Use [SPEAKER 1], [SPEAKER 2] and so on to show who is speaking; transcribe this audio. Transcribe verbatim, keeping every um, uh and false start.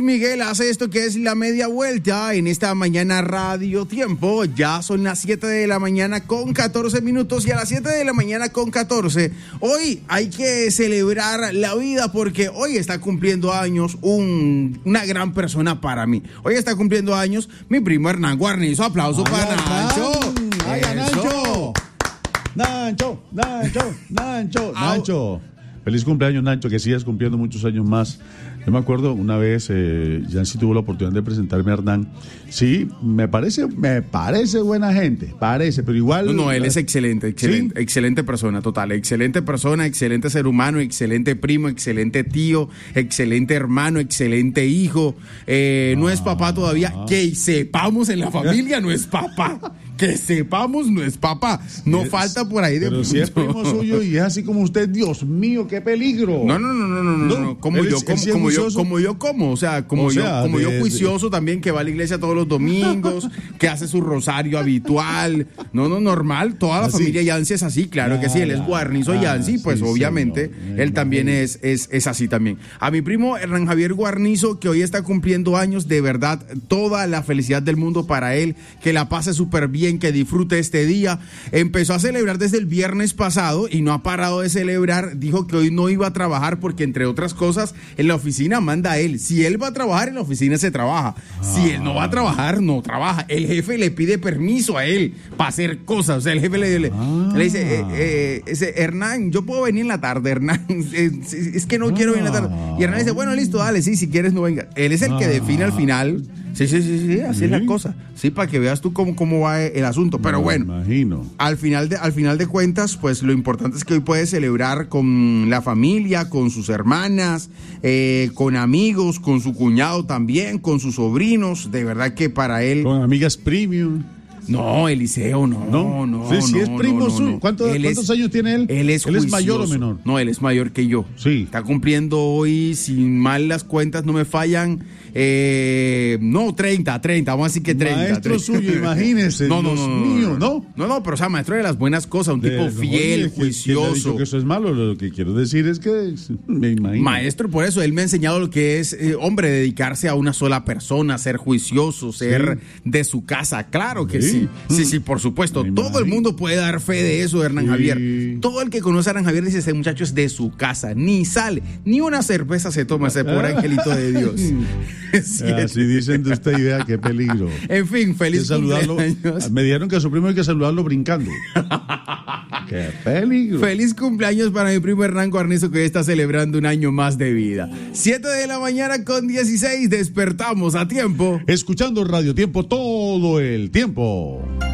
[SPEAKER 1] Miguel hace esto que es la media vuelta en esta mañana Radio Tiempo. Ya son las siete de la mañana con catorce minutos y a las siete de la mañana con catorce, hoy hay que celebrar la vida porque hoy está cumpliendo años un, una gran persona para mí. Hoy está cumpliendo años mi primo Hernán Guarnizo. Aplauso para Nacho.
[SPEAKER 2] ¡Vaya, Nacho! Nacho, Nacho, Nacho, Nacho. Feliz cumpleaños, Nacho, que sigas cumpliendo muchos años más. Yo me acuerdo una vez, eh, Yancy tuvo la oportunidad de presentarme a Hernán. Sí, me parece, me parece buena gente, parece, pero igual...
[SPEAKER 1] No, no, él es excelente, excelente, ¿sí? Excelente persona, total, excelente persona, excelente ser humano, excelente primo, excelente tío, excelente hermano, excelente hijo. Eh, no ah, es papá todavía, ah. que sepamos en la familia no es papá. Que sepamos, no es papá. No es, falta por ahí de...
[SPEAKER 2] Pero si es primo suyo y es así como usted, Dios mío, qué peligro.
[SPEAKER 1] No, no, no, no, no, no, no. Como yo, como, como yo, como yo, como, o sea, como o sea, yo, como de, yo juicioso de... también, que va a la iglesia todos los domingos, que hace su rosario habitual. No, no, normal. Toda la ¿así? Familia Yancy es así, claro ah, que sí. Él es Guarnizo ah, Yancy, pues sí, obviamente sí, no, él también es, es, es así también. A mi primo Hernán Javier Guarnizo, que hoy está cumpliendo años, de verdad, toda la felicidad del mundo para él, que la pase súper bien, que disfrute este día. Empezó a celebrar desde el viernes pasado y no ha parado de celebrar. Dijo que hoy no iba a trabajar porque, entre otras cosas, en la oficina manda él. Si él va a trabajar, en la oficina se trabaja. Ah. Si él no va a trabajar, no trabaja. El jefe le pide permiso a él para hacer cosas. O sea, el jefe le, le, ah. le dice, eh, eh, ese, Hernán, yo puedo venir en la tarde, Hernán. Es, es que no ah. quiero venir en la tarde. Y Hernán dice, bueno, listo, dale, sí, si quieres no venga. Él es el ah. que define al final. Sí, sí, sí, sí, así ¿sí? es la cosa. Sí, para que veas tú cómo, cómo va el asunto. Pero no, bueno,
[SPEAKER 2] imagino.
[SPEAKER 1] Al final de, al final de cuentas, pues lo importante es que hoy puede celebrar con la familia, con sus hermanas, eh, con amigos, con su cuñado también, con sus sobrinos. De verdad que para él...
[SPEAKER 2] Con amigas premium.
[SPEAKER 1] No, Eliseo, no, no, no.
[SPEAKER 2] Sí, sí,
[SPEAKER 1] no,
[SPEAKER 2] es primo
[SPEAKER 1] no, no,
[SPEAKER 2] suyo.
[SPEAKER 1] no.
[SPEAKER 2] ¿Cuántos, ¿Cuántos
[SPEAKER 1] es,
[SPEAKER 2] años tiene él?
[SPEAKER 1] Él es,
[SPEAKER 2] ¿Él es mayor o menor?
[SPEAKER 1] No, él es mayor que yo.
[SPEAKER 2] Sí.
[SPEAKER 1] Está cumpliendo hoy, si mal las cuentas no me fallan, eh, no, treinta, treinta, vamos a decir que treinta.
[SPEAKER 2] Maestro treinta. Suyo, imagínese,
[SPEAKER 1] no, no,
[SPEAKER 2] Dios
[SPEAKER 1] no, no,
[SPEAKER 2] mío, ¿no?
[SPEAKER 1] No, no, pero o sea, maestro de las buenas cosas, un de, tipo fiel, oye, juicioso.
[SPEAKER 2] ¿Quién dicho que eso es malo? Lo que quiero decir es que me imagino.
[SPEAKER 1] Maestro, por eso, él me ha enseñado lo que es, eh, hombre, dedicarse a una sola persona, ser juicioso, ser sí. de su casa, claro que sí. Sí, sí, sí, por supuesto. Todo el mundo puede dar fe de eso, Hernán sí. Javier. Todo el que conoce a Hernán Javier dice, ese muchacho es de su casa, ni sale, ni una cerveza se toma ese pobre angelito de Dios.
[SPEAKER 2] Así dicen de usted y vea qué peligro.
[SPEAKER 1] En fin, feliz cumpleaños.
[SPEAKER 2] Me dijeron que a su primo hay que saludarlo brincando. ¡Qué peligro!
[SPEAKER 1] Feliz cumpleaños para mi primo Hernán Guarnizo, que hoy está celebrando un año más de vida. siete de la mañana con dieciséis, despertamos a tiempo.
[SPEAKER 2] Escuchando Radio Tiempo todo el tiempo.